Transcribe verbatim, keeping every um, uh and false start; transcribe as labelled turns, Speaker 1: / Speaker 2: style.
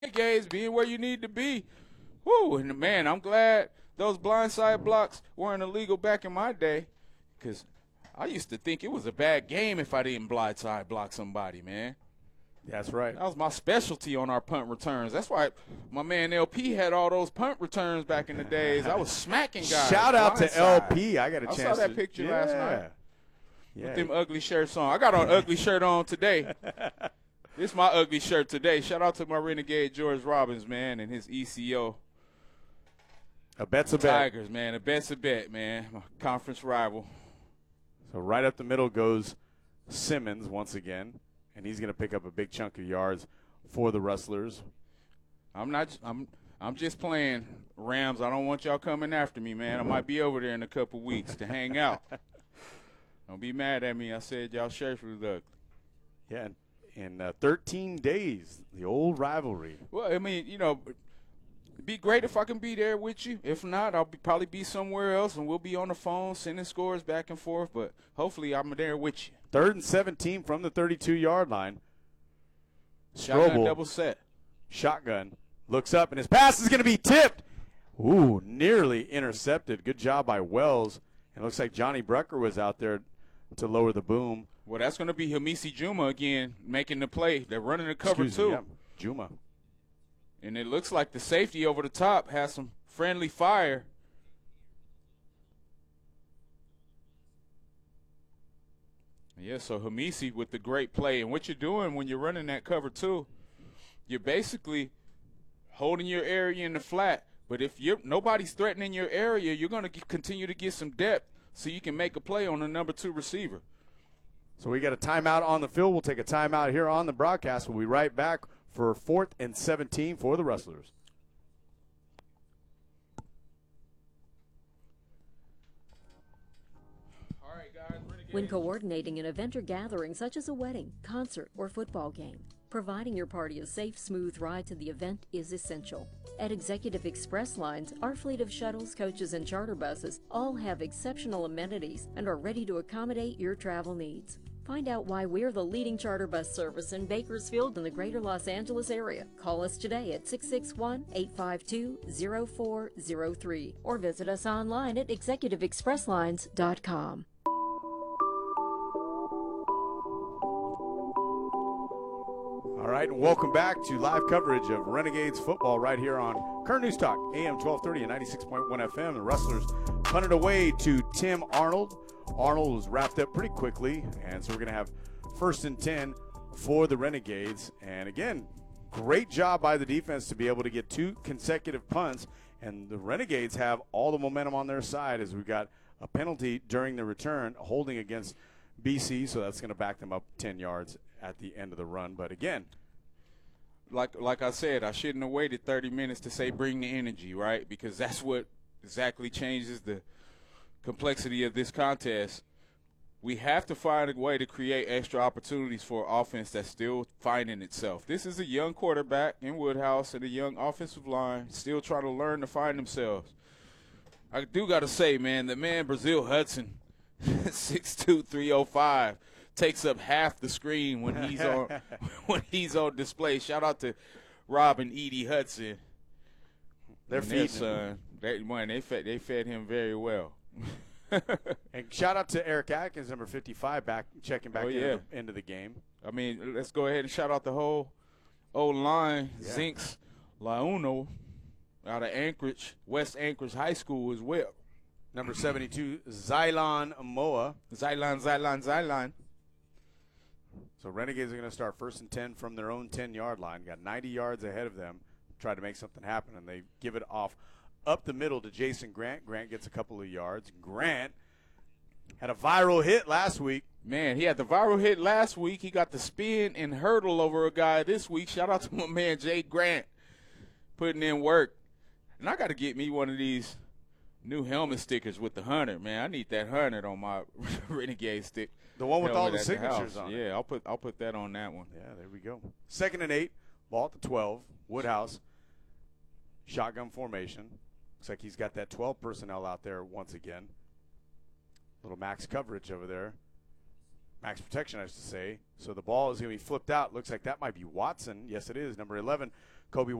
Speaker 1: Renegades being where you need to be. Woo, and man, I'm glad those blindside blocks weren't illegal back in my day, because I used to think it was a bad game if I didn't blindside block somebody, man.
Speaker 2: That's right.
Speaker 1: That was my specialty on our punt returns. That's why my man L P had all those punt returns back in the days. I was smacking guys.
Speaker 2: Shout out to
Speaker 1: blindside.
Speaker 2: L P. I got a
Speaker 1: I
Speaker 2: chance
Speaker 1: saw that
Speaker 2: to,
Speaker 1: picture
Speaker 2: yeah.
Speaker 1: last night.
Speaker 2: Yeah.
Speaker 1: With them ugly shirts on. I got an ugly shirt on today. This is my ugly shirt today. Shout out to my Renegade George Robbins, man, and his E C O.
Speaker 2: A bet's a bet.
Speaker 1: Tigers, man. A bet's a bet, man. My conference rival.
Speaker 2: So right up the middle goes Simmons once again, and he's going to pick up a big chunk of yards for the Rustlers.
Speaker 1: I'm not. I'm. I'm just playing, Rams. I don't want y'all coming after me, man. I might be over there in a couple weeks to hang out. Don't be mad at me. I said y'all shirts was ugly.
Speaker 2: Yeah, in uh, thirteen days, the old rivalry.
Speaker 1: Well, I mean, you know, it'd be great if I can be there with you. If not, I'll be, probably be somewhere else, and we'll be on the phone sending scores back and forth. But hopefully I'm there with you.
Speaker 2: Third and seventeen from the thirty-two-yard line.
Speaker 1: Shotgun
Speaker 2: Strobel,
Speaker 1: double set.
Speaker 2: shotgun, looks up, and his pass is going to be tipped. Ooh, nearly intercepted. Good job by Wells. And it looks like Johnny Brucker was out there to lower the boom.
Speaker 1: Well, that's going to be Hamisi Juma again making the play. They're running the cover,
Speaker 2: Excuse
Speaker 1: too.
Speaker 2: me, yeah, Juma.
Speaker 1: And it looks like the safety over the top has some friendly fire. Yeah, so Hamisi with the great play. And what you're doing when you're running that cover, too, you're basically holding your area in the flat. But if you're nobody's threatening your area, you're going to continue to get some depth so you can make a play on the number two receiver.
Speaker 2: So we got a timeout on the field. We'll take a timeout here on the broadcast. We'll be right back for fourth and seventeen for the Rustlers.
Speaker 1: All right, guys.
Speaker 3: When coordinating an event or gathering such as a wedding, concert, or football game, providing your party a safe, smooth ride to the event is essential. At Executive Express Lines, our fleet of shuttles, coaches, and charter buses all have exceptional amenities and are ready to accommodate your travel needs. Find out why we're the leading charter bus service in Bakersfield and the greater Los Angeles area. Call us today at six six one, eight five two, zero four zero three or visit us online at executive express lines dot com.
Speaker 2: All right, and welcome back to live coverage of Renegades football right here on Current News Talk, A M twelve thirty and ninety-six point one F M. The Rustlers punted away to Tim Arnold. Arnold was wrapped up pretty quickly, and so we're going to have first and ten for the Renegades. And again, great job by the defense to be able to get two consecutive punts, and the Renegades have all the momentum on their side as we've got a penalty during the return holding against B C, so that's going to back them up ten yards at the end of the run. But again,
Speaker 1: like like I said, I shouldn't have waited thirty minutes to say bring the energy, right? Because that's what exactly changes the complexity of this contest. We have to find a way to create extra opportunities for an offense that's still finding itself. This is a young quarterback in Woodhouse and a young offensive line still trying to learn to find themselves. I do got to say, man, the man Brazil Hudson, six two, three oh five, takes up half the screen when he's on when he's on display. Shout out to Rob and Edie Hudson.
Speaker 2: they're feeding
Speaker 1: son. They, man, they fed they fed him very well.
Speaker 2: And shout out to Eric Atkins, number fifty-five, back checking back
Speaker 1: Oh,
Speaker 2: into,
Speaker 1: yeah.
Speaker 2: the, into the game.
Speaker 1: I mean, let's go ahead and shout out the whole old line,
Speaker 2: Yeah.
Speaker 1: Zinks Launo, out of Anchorage, West Anchorage High School as well.
Speaker 2: Number seventy-two, Xylon Moa.
Speaker 1: Zylan, Zylan, Zylan.
Speaker 2: So Renegades are going to start first and ten from their own ten-yard line. Got ninety yards ahead of them. Try to make something happen, and they give it off up the middle to Jason Grant. Grant gets a couple of yards. Grant had a viral hit last week.
Speaker 1: Man, he had the viral hit last week. He got the spin and hurdle over a guy this week. Shout out to my man Jay Grant putting in work. And I got to get me one of these new helmet stickers with the hunter, man. I need that hunter on my Renegade stick.
Speaker 2: The one with all
Speaker 1: helmet
Speaker 2: the
Speaker 1: at
Speaker 2: signatures
Speaker 1: house.
Speaker 2: on it.
Speaker 1: Yeah, I'll put I'll put that on that one.
Speaker 2: Yeah, there we go. Second and eight, ball at the twelve. Woodhouse, shotgun formation. Looks like he's got that twelve personnel out there once again. Little max coverage over there. Max protection, I should say. So the ball is going to be flipped out. Looks like that might be Watson. Yes, it is. Number eleven Kobe